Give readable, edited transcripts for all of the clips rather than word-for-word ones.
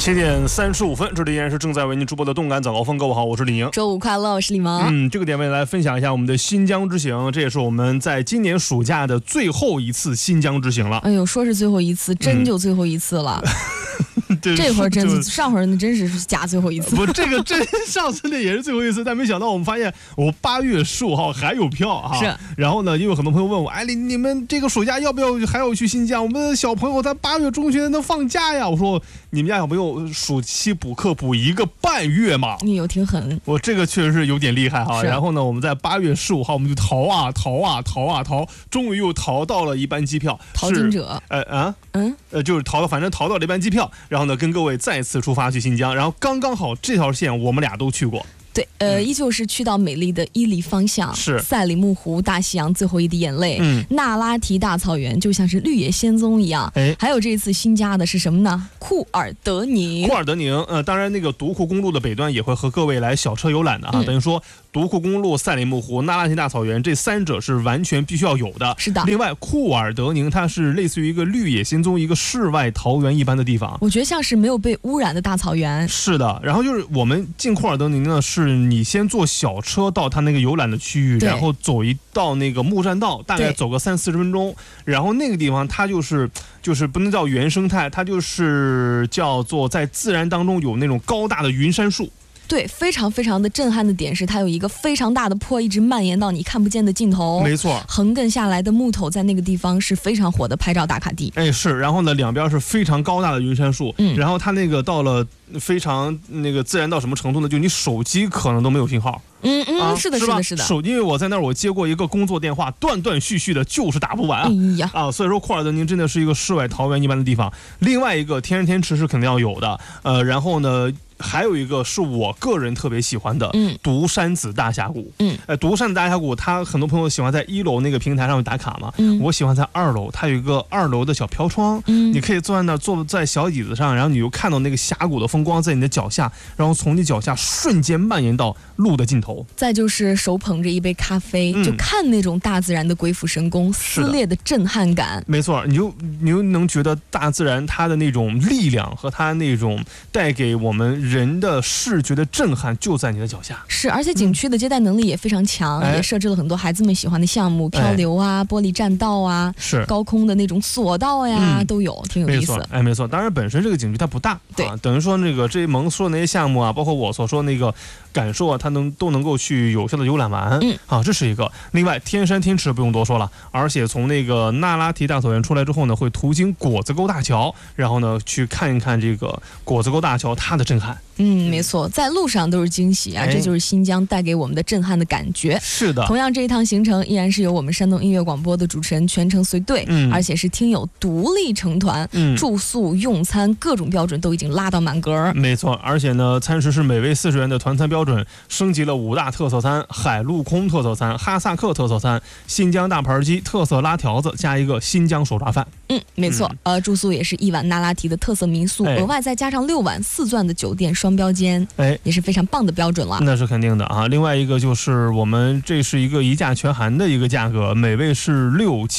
7:35，这里依然是正在为您直播的动感早高峰。各位好，我是李宁。 周五快乐，我是李萌。 这个点位来分享一下我们的新疆之行，这也是我们在今年暑假的最后一次新疆之行了。 哎呦，说是最后一次，真就最后一次了。这会儿真是上会儿那真是假最后一次。 不，这个真上次那也是最后一次，但没想到我们发现我8月15号还有票啊。 是。 然后呢，因为很多朋友问我，哎，你们这个暑假要不要还要去新疆？我们的小朋友在8月中旬能放假呀。我说你们家小朋友暑期补课补1个半月嘛？ 你有挺狠。我这个确实是有点厉害哈。然后呢，我们在8月15号我们就逃，终于又逃到了一班机票。 淘金者。 就是反正逃到了一班机票。然后呢，跟各位再次出发去新疆，然后刚刚好这条线我们俩都去过。 对，依旧是去到美丽的伊犁方向， 是赛里木湖、大西洋最后一滴眼泪，那拉提大草原就像是绿野仙踪一样。还有这一次新加的是什么呢？库尔德宁。当然那个独库公路的北端也会和各位来小车游览的啊，等于说独库公路、赛里木湖、那拉提大草原这3者是完全必须要有的。 是的。 另外库尔德宁它是类似于一个绿野仙踪、一个世外桃源一般的地方， 我觉得像是没有被污染的大草原。 是的。然后就是我们进库尔德宁呢，是你先坐小车到它那个游览的区域，然后走一道那个木栈道，大概走个30-40分钟，然后那个地方它就是不能叫原生态，它就是叫做在自然当中有那种高大的云杉树。 对，非常非常的震撼的点是它有一个非常大的坡，一直蔓延到你看不见的尽头。 没错， 横亘下来的木头在那个地方是非常火的拍照打卡地。 是。然后呢，两边是非常高大的云杉树，然后它那个到了非常那个自然到什么程度呢？就你手机可能都没有信号。 是的。 因为我在那儿我接过一个工作电话，断断续续的，就是打不完所以说库尔德宁真的是一个世外桃源一般的地方。另外一个天然天池是肯定要有的，然后呢。还有一个是我个人特别喜欢的，独山子大峡谷。独山子大峡谷，它很多朋友喜欢在1楼那个平台上面打卡嘛，我喜欢在2楼，它有一个2楼的小飘窗，你可以坐在那儿，坐在小椅子上，然后你就看到那个峡谷的风光在你的脚下，然后从你脚下瞬间蔓延到路的尽头。 再就是手捧着一杯咖啡，就看那种大自然的鬼斧神工、撕裂的震撼感。 没错，你就能觉得大自然它的那种力量和它那种带给我们人的视觉的震撼就在你的脚下。 是，而且景区的接待能力也非常强，也设置了很多孩子们喜欢的项目，漂流啊、玻璃栈道啊， 是高空的那种索道呀，都有，挺有意思。 没错。当然本身这个景区它不大， 对， 等于说那个这一萌说的那些项目啊，包括我所说那个感受啊，它都能够去有效的游览完。这是一个。另外天山天池不用多说了，而且从那个那拉提大草原出来之后呢，会途经果子沟大桥，然后呢去看一看这个果子沟大桥它的震撼。 没错，在路上都是惊喜啊，这就是新疆带给我们的震撼的感觉。 是的。 同样这一趟行程依然是由我们山东音乐广播的主持人全程随队，而且是听友独立成团，住宿用餐各种标准都已经拉到满格。 没错，而且呢餐食是每位40元的团餐标准，升级了5大特色餐，海陆空特色餐、哈萨克特色餐、新疆大盘鸡、特色拉条子，加一个新疆手抓饭。 没错。住宿也是1晚那拉提的特色民宿，额外再加上6晚4钻的酒店双标间，也是非常棒的标准了。 那是肯定的啊。另外一个就是我们这是一个一价全含的一个价格，每位是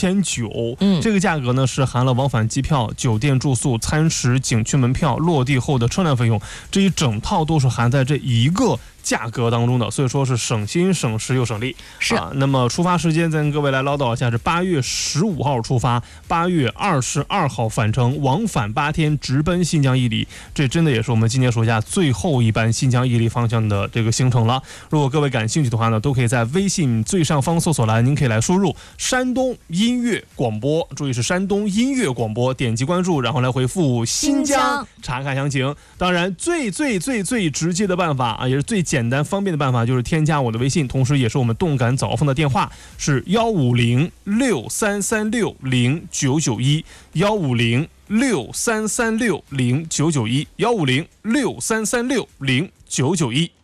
6900。这个价格呢是含了往返机票、酒店住宿、餐食、景区门票、落地后的车辆费用，这一整套都是含在这一个价格当中的，所以说是省心省时又省力。 是那么出发时间再跟各位来唠叨一下，是8月15号出发，8月22号返程，往返8天，直奔新疆伊犁。这真的也是我们今年暑假最后一班新疆伊犁方向的这个行程了。如果各位感兴趣的话呢，都可以在微信最上方搜索栏，您可以来输入山东音乐广播，注意是山东音乐广播，点击关注，然后来回复新疆查看详情。当然最直接的办法啊，也是最简单方便的办法，就是添加我的微信，同时也是我们动感早风的电话，是15063360991，15063360991，15063360991。